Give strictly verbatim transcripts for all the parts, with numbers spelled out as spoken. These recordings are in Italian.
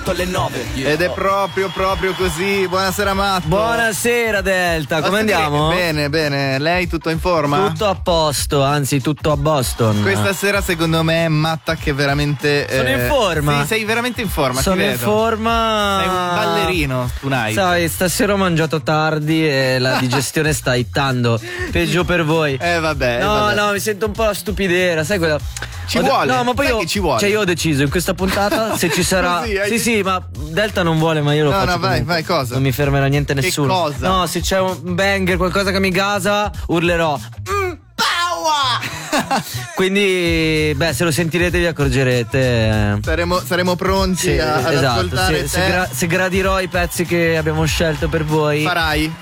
alle nove. Ed è proprio proprio così. Buonasera Matto. Buonasera Delta, come andiamo? Bene, bene. Lei tutto in forma? Tutto a posto, anzi tutto a Boston. Questa sera secondo me è Matta che veramente Sono eh, in forma. Sì, sei veramente in forma. Sono ti in vedo. forma. Sei un ballerino tonight. Sai, stasera ho mangiato tardi e la digestione sta ittando. Peggio per voi. Eh vabbè. No, vabbè. no, mi sento un po' la stupidera, sai quella. Ci Ho de- vuole. No, ma poi Sai io, che ci vuole. Cioè, io ho deciso in questa puntata se ci sarà. Così, hai sì, detto- sì, ma Delta non vuole, ma io lo No, faccio. no, vai, comunque. vai, cosa? Non mi fermerà niente Che nessuno. cosa? No, se c'è un banger, qualcosa che mi gasa, urlerò. Mm, power! Quindi, beh, se lo sentirete vi accorgerete. Saremo, saremo pronti Sì, a, ad esatto. ascoltare Se, te. se, gra- se gradirò i pezzi che abbiamo scelto per voi. Farai.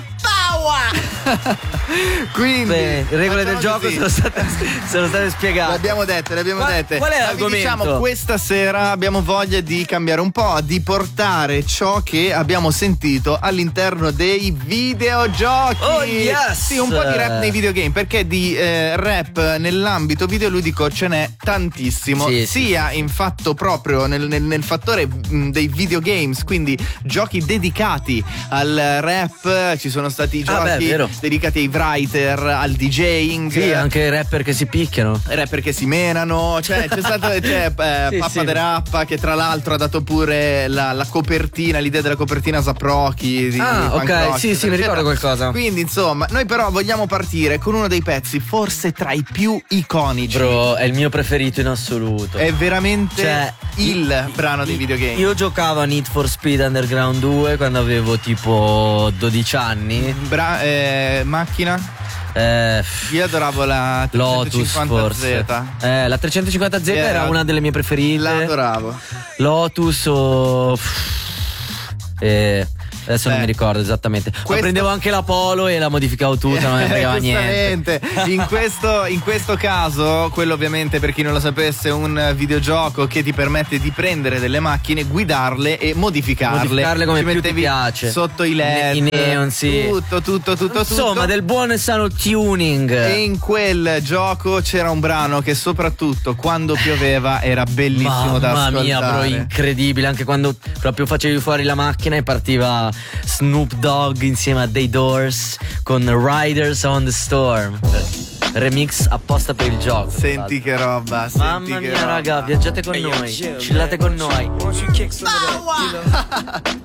Quindi Beh, le regole del facciamo gioco così. sono state, sono state spiegate. Le abbiamo dette, le abbiamo Qual- dette. qual è Ma vi l'argomento? diciamo, questa sera abbiamo voglia di cambiare un po', di portare ciò che abbiamo sentito all'interno dei videogiochi. Oh, yes! Sì, un po' di rap nei videogame, perché di eh, rap nell'ambito videoludico ce n'è tantissimo. Sì, sì, sia in fatto proprio nel, nel- nel fattore mh, dei videogames, quindi giochi dedicati al rap, ci sono stati Ah, beh, giochi vero. dedicati ai writer, al DJing. Sì, anche rapper che si picchiano. Rapper che si menano, cioè c'è stato c'è, eh, Sì, Pappa sì. de Rappa che tra l'altro ha dato pure la, la copertina, l'idea della copertina a Saprocchi di Ah, Punk ok, Rock, sì, sì, mi eccetera. ricordo qualcosa. Quindi insomma, noi però vogliamo partire con uno dei pezzi forse tra i più iconici. Bro, è il mio preferito in assoluto. È veramente Cioè, il io- brano dei videogame. Io giocavo a Need for Speed Underground due quando avevo tipo dodici anni. Bra- eh, macchina? Eh, Io adoravo la Lotus trecentocinquanta forse. Z. Eh, la trecentocinquanta Z Yeah, era una delle mie preferite. La adoravo. Lotus o eh, adesso non Beh, mi ricordo esattamente. Ma questo- prendevo anche la Polo e la modificavo tutta, non me ne fregava niente. Giustamente. In questo, in questo caso, quello ovviamente per chi non lo sapesse, è un videogioco che ti permette di prendere delle macchine, guidarle e modificarle. Modificarle come Ci più ti mettevi piace. sotto i L E D, I neon, sì. tutto, tutto, tutto, Insomma, tutto. del buon e sano tuning. E in quel gioco c'era un brano che soprattutto quando pioveva era bellissimo da Mamma ascoltare. mia, bro, incredibile. Anche quando proprio facevi fuori la macchina e partiva Snoop Dogg insieme a The Doors con Riders on the Storm. Remix apposta per il gioco. Senti che roba, senti Mamma che mia, roba. raga, viaggiate con noi, chillate con noi. Why don't you kick some of that, you know?